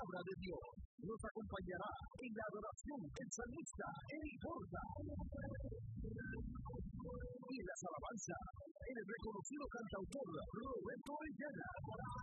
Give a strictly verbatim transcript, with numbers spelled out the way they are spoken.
palabra de Dios. Nos acompañará en la adoración el salmista Eric Borda. Y en las alabanzas, el reconocido cantautor Roberto Orellana.